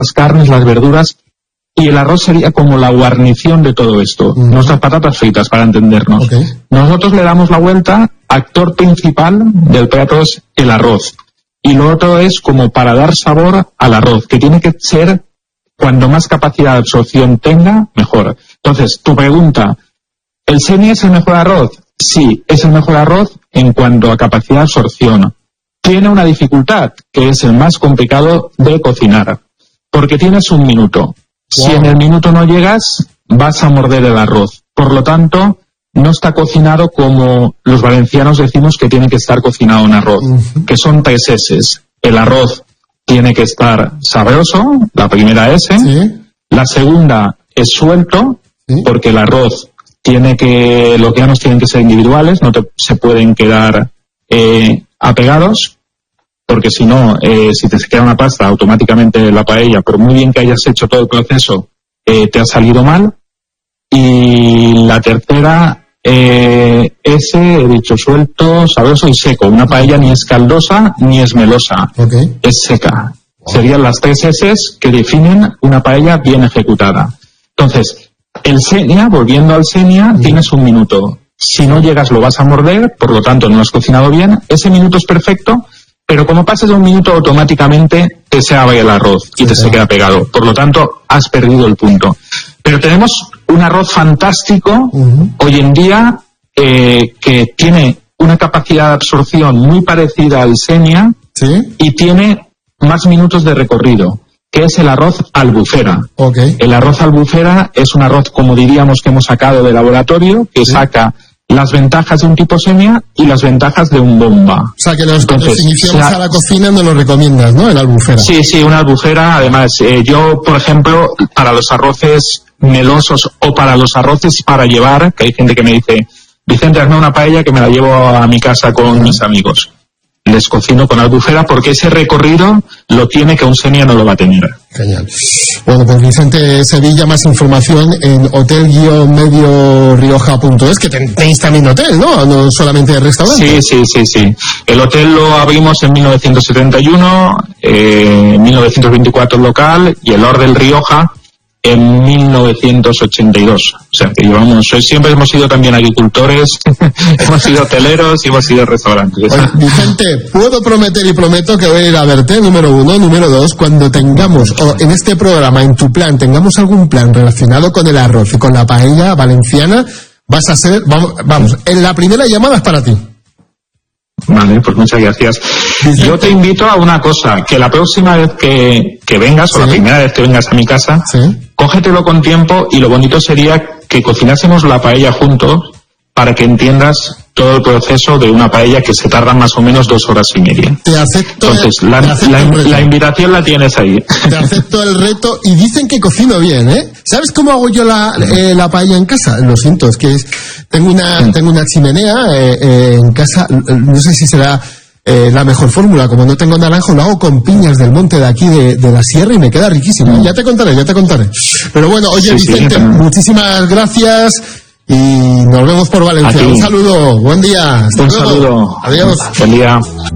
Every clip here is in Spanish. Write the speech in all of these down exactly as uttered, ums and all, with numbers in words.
carnes, las verduras, y el arroz sería como la guarnición de todo esto, uh-huh. nuestras patatas fritas, para entendernos. Okay. Nosotros le damos la vuelta, actor principal del plato es el arroz, y lo otro es como para dar sabor al arroz, que tiene que ser, cuando más capacidad de absorción tenga, mejor. Entonces, tu pregunta, ¿el senia es el mejor arroz? Sí, es el mejor arroz en cuanto a capacidad de absorción. Tiene una dificultad, que es el más complicado de cocinar, porque tienes un minuto. Wow. Si en el minuto no llegas, vas a morder el arroz. Por lo tanto, no está cocinado como los valencianos decimos que tiene que estar cocinado un arroz, uh-huh. que son tres eses. El arroz tiene que estar sabroso, la primera ese. ¿Sí? La segunda es suelto, ¿sí? porque el arroz tiene que, los granos tienen que ser individuales, no te, se pueden quedar eh, apegados, porque si no, eh, si te queda una pasta, automáticamente la paella, por muy bien que hayas hecho todo el proceso, eh, te ha salido mal. Y la tercera, eh, ese, he dicho suelto, sabroso y seco. Una paella ni es caldosa ni es melosa, okay. es seca. Wow. Serían las tres eses que definen una paella bien ejecutada. Entonces, el senia, volviendo al senia, mm. tienes un minuto. Si no llegas lo vas a morder, por lo tanto no lo has cocinado bien. Ese minuto es perfecto, pero como pases de un minuto automáticamente te se abre el arroz y sí, te sí. se queda pegado. Por lo tanto, has perdido el punto. Pero tenemos un arroz fantástico uh-huh. hoy en día eh, que tiene una capacidad de absorción muy parecida al senia ¿sí? y tiene más minutos de recorrido, que es el arroz albufera. Okay. El arroz albufera es un arroz, como diríamos, que hemos sacado de laboratorio, que ¿sí? saca las ventajas de un tipo senia y las ventajas de un bomba. O sea, que los Entonces, que iniciamos la, a la cocina no lo recomiendas, ¿no? El albufera. Sí, sí, una albufera. Además, eh, yo, por ejemplo, para los arroces melosos o para los arroces para llevar, que hay gente que me dice, Vicente, hazme una paella que me la llevo a mi casa con uh-huh. mis amigos. Les cocino con albufera porque ese recorrido lo tiene que un senia no lo va a tener. Genial. Bueno, pues Vicente Sevilla, más información en hotel medio rioja punto es, que tenéis también hotel, ¿no? No solamente restaurante. Sí, sí, sí, sí. El hotel lo abrimos en mil novecientos setenta y uno, eh, en mil novecientos veinticuatro el local, y el Or del Rioja en mil novecientos ochenta y dos. O sea, que llevamos, siempre hemos sido también agricultores, hemos sido hoteleros y hemos sido restaurantes. Oye, Vicente, puedo prometer y prometo que voy a ir a verte, número uno. Número dos, cuando tengamos, o en este programa, en tu plan, tengamos algún plan relacionado con el arroz y con la paella valenciana, vas a ser, vamos, vamos, en la primera llamada es para ti. Vale, pues muchas gracias. Vicente. Yo te invito a una cosa, que la próxima vez que, que vengas, ¿sí? o la primera vez que vengas a mi casa, ¿sí? cógetelo con tiempo, y lo bonito sería que cocinásemos la paella juntos para que entiendas todo el proceso de una paella, que se tarda más o menos dos horas y media. Te acepto. Entonces, la, acepto la, la invitación la tienes ahí. Te acepto el reto, y dicen que cocino bien, ¿eh? ¿Sabes cómo hago yo la, eh, la paella en casa? Lo siento, es que es, tengo una, sí. tengo una chimenea eh, eh, en casa, no sé si será eh, la mejor fórmula, como no tengo naranjo, lo hago con piñas del monte de aquí, de, de la sierra, y me queda riquísimo. Mm. Ya te contaré, ya te contaré. Pero bueno, oye, sí, Vicente, sí, muchísimas gracias. Y nos vemos por Valencia. Un saludo, buen día. Hasta Un luego. Saludo. Adiós. Buen día.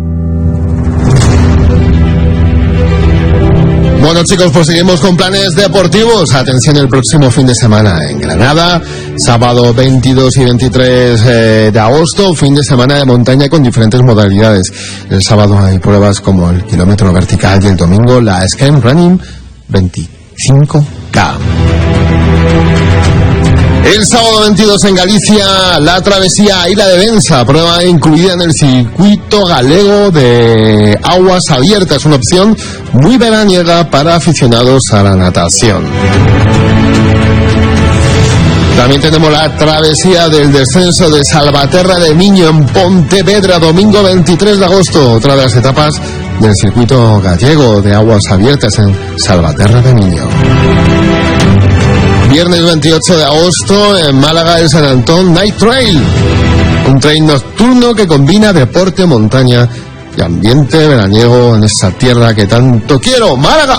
Bueno, chicos, pues seguimos con planes deportivos. Atención, el próximo fin de semana en Granada, sábado veintidós y veintitrés eh, de agosto, fin de semana de montaña con diferentes modalidades. El sábado hay pruebas como el kilómetro vertical y el domingo la Sky Running veinticinco K. El sábado veintidós en Galicia, la travesía Isla de Bensa, prueba incluida en el circuito galego de aguas abiertas, una opción muy veraniega para aficionados a la natación. También tenemos la travesía del descenso de Salvaterra de Miño en Pontevedra, domingo veintitrés de agosto, otra de las etapas del circuito gallego de aguas abiertas en Salvaterra de Miño. Viernes veintiocho de agosto en Málaga, el San Antón Night Trail, un trail nocturno que combina deporte, montaña y ambiente veraniego en esa tierra que tanto quiero, Málaga.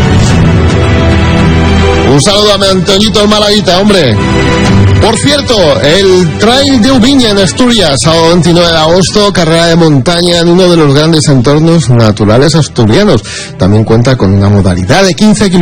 Un saludo a mi Antoñito el Malaguita, hombre. Por cierto, el Trail de Ubiña en Asturias, sábado veintinueve de agosto, carrera de montaña en uno de los grandes entornos naturales asturianos. También cuenta con una modalidad de quince kilómetros.